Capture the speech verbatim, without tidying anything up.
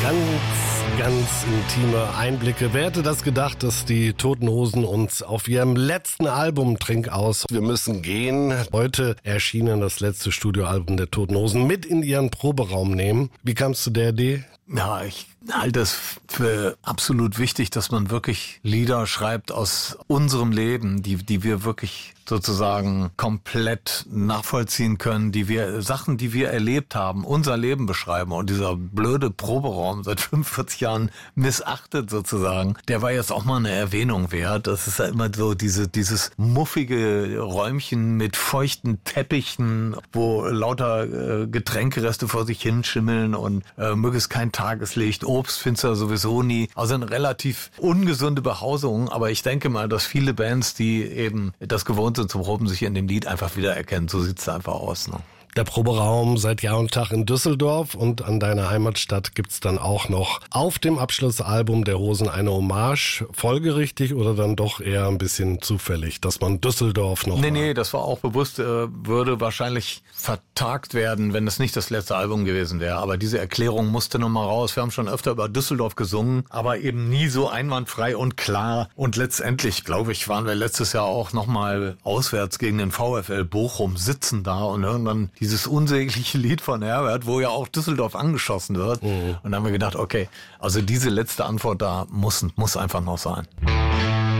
Ganz, ganz intime Einblicke. Wer hätte das gedacht, dass die Toten Hosen uns auf ihrem letzten Album Trink aus, wir müssen gehen, heute erschienen das letzte Studioalbum der Toten Hosen mit in ihren Proberaum nehmen. Wie kamst du der Idee? Ja, ich halte es für absolut wichtig, dass man wirklich Lieder schreibt aus unserem Leben, die, die wir wirklich sozusagen komplett nachvollziehen können, die wir, Sachen, die wir erlebt haben, unser Leben beschreiben. Und dieser blöde Proberaum seit fünfundvierzig Jahren missachtet sozusagen, der war jetzt auch mal eine Erwähnung wert. Das ist ja immer so diese, dieses muffige Räumchen mit feuchten Teppichen, wo lauter äh, Getränkereste vor sich hinschimmeln und äh, möglichst kein Tageslicht, Obst findest du sowieso nie. Also eine relativ ungesunde Behausung, aber ich denke mal, dass viele Bands, die eben das gewohnt sind zum Proben, sich in dem Lied einfach wiedererkennen. So sieht's einfach aus, ne? Der Proberaum seit Jahr und Tag in Düsseldorf und an deiner Heimatstadt gibt's dann auch noch auf dem Abschlussalbum der Hosen eine Hommage. Folgerichtig oder dann doch eher ein bisschen zufällig, dass man Düsseldorf noch... Nee, nee, das war auch bewusst, äh, würde wahrscheinlich vertagt werden, wenn es nicht das letzte Album gewesen wäre. Aber diese Erklärung musste noch mal raus. Wir haben schon öfter über Düsseldorf gesungen, aber eben nie so einwandfrei und klar. Und letztendlich, glaube ich, waren wir letztes Jahr auch noch mal auswärts gegen den VfL Bochum sitzen da und hören dann dieses unsägliche Lied von Herbert, wo ja auch Düsseldorf angeschossen wird. Mhm. Und dann haben wir gedacht, okay, also diese letzte Antwort da muss, muss einfach noch sein.